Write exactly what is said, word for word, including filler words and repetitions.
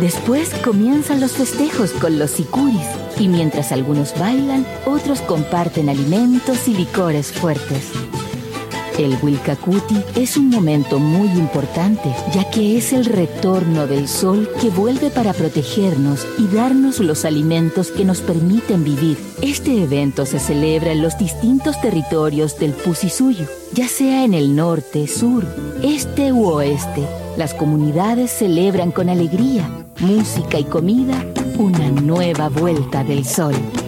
Después comienzan los festejos con los sicuris, y mientras algunos bailan, otros comparten alimentos y licores fuertes. El Willkakuti es un momento muy importante, ya que es el retorno del sol que vuelve para protegernos y darnos los alimentos que nos permiten vivir. Este evento se celebra en los distintos territorios del Pusisuyu, ya sea en el norte, sur, este u oeste. Las comunidades celebran con alegría, música y comida una nueva vuelta del sol.